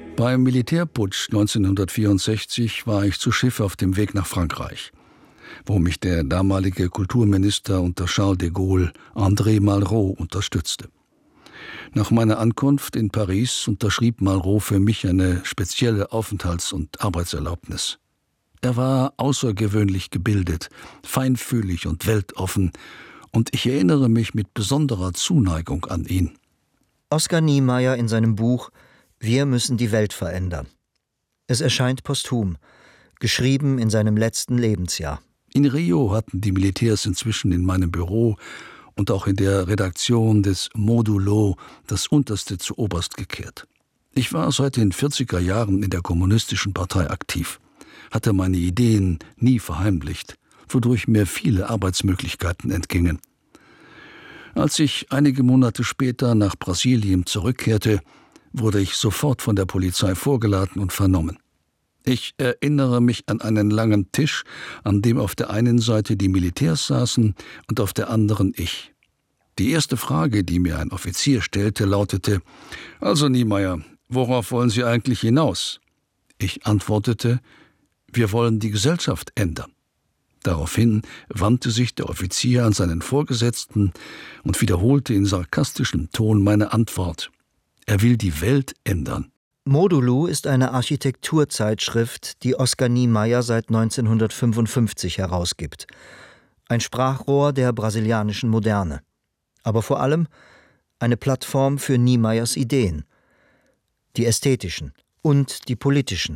Beim Militärputsch 1964 war ich zu Schiff auf dem Weg nach Frankreich, wo mich der damalige Kulturminister unter Charles de Gaulle, André Malraux, unterstützte. Nach meiner Ankunft in Paris unterschrieb Malraux für mich eine spezielle Aufenthalts- und Arbeitserlaubnis. Er war außergewöhnlich gebildet, feinfühlig und weltoffen, und ich erinnere mich mit besonderer Zuneigung an ihn. Oskar Niemeyer in seinem Buch »Wir müssen die Welt verändern«. Es erscheint posthum, geschrieben in seinem letzten Lebensjahr. In Rio hatten die Militärs inzwischen in meinem Büro und auch in der Redaktion des Modulo das Unterste zu Oberst gekehrt. Ich war seit den 40er Jahren in der Kommunistischen Partei aktiv, hatte meine Ideen nie verheimlicht, wodurch mir viele Arbeitsmöglichkeiten entgingen. Als ich einige Monate später nach Brasilien zurückkehrte, wurde ich sofort von der Polizei vorgeladen und vernommen. Ich erinnere mich an einen langen Tisch, an dem auf der einen Seite die Militärs saßen und auf der anderen ich. Die erste Frage, die mir ein Offizier stellte, lautete: »Also Niemeyer, worauf wollen Sie eigentlich hinaus?« Ich antwortete: »Wir wollen die Gesellschaft ändern.« Daraufhin wandte sich der Offizier an seinen Vorgesetzten und wiederholte in sarkastischem Ton meine Antwort: Er will die Welt ändern. Modulo ist eine Architekturzeitschrift, die Oskar Niemeyer seit 1955 herausgibt. Ein Sprachrohr der brasilianischen Moderne. Aber vor allem eine Plattform für Niemeyers Ideen. Die ästhetischen und die politischen.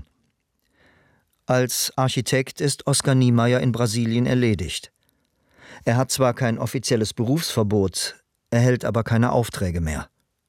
Als Architekt ist Oskar Niemeyer in Brasilien erledigt. Er hat zwar kein offizielles Berufsverbot, erhält aber keine Aufträge mehr.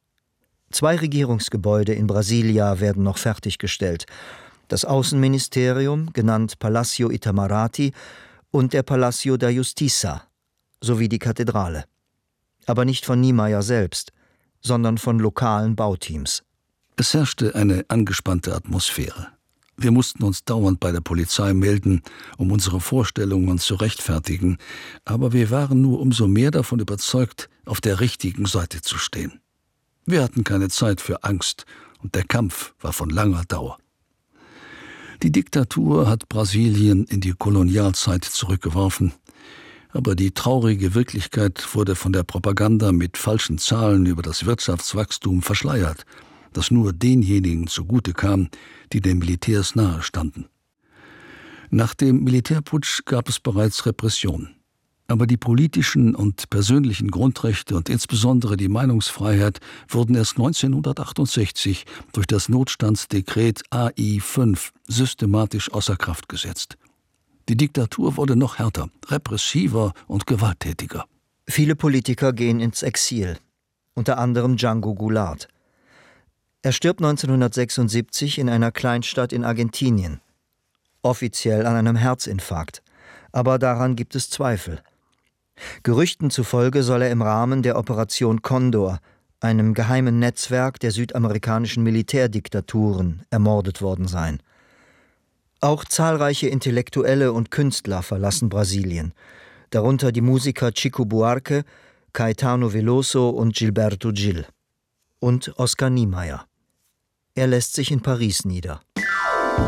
2 Regierungsgebäude in Brasilia werden noch fertiggestellt. Das Außenministerium, genannt Palacio Itamaraty, und der Palacio da Justiça, sowie die Kathedrale. Aber nicht von Niemeyer selbst, sondern von lokalen Bauteams. Es herrschte eine angespannte Atmosphäre. Wir mussten uns dauernd bei der Polizei melden, um unsere Vorstellungen zu rechtfertigen, aber wir waren nur umso mehr davon überzeugt, auf der richtigen Seite zu stehen. Wir hatten keine Zeit für Angst und der Kampf war von langer Dauer. Die Diktatur hat Brasilien in die Kolonialzeit zurückgeworfen, aber die traurige Wirklichkeit wurde von der Propaganda mit falschen Zahlen über das Wirtschaftswachstum verschleiert, das nur denjenigen zugute kam, die den Militärs nahe standen. Nach dem Militärputsch gab es bereits Repression. Aber die politischen und persönlichen Grundrechte und insbesondere die Meinungsfreiheit wurden erst 1968 durch das Notstandsdekret AI 5 systematisch außer Kraft gesetzt. Die Diktatur wurde noch härter, repressiver und gewalttätiger. Viele Politiker gehen ins Exil, unter anderem Django Goulart. Er stirbt 1976 in einer Kleinstadt in Argentinien, offiziell an einem Herzinfarkt, aber daran gibt es Zweifel. Gerüchten zufolge soll er im Rahmen der Operation Condor, einem geheimen Netzwerk der südamerikanischen Militärdiktaturen, ermordet worden sein. Auch zahlreiche Intellektuelle und Künstler verlassen Brasilien, darunter die Musiker Chico Buarque, Caetano Veloso und Gilberto Gil. Und Oskar Niemeyer. Er lässt sich in Paris nieder.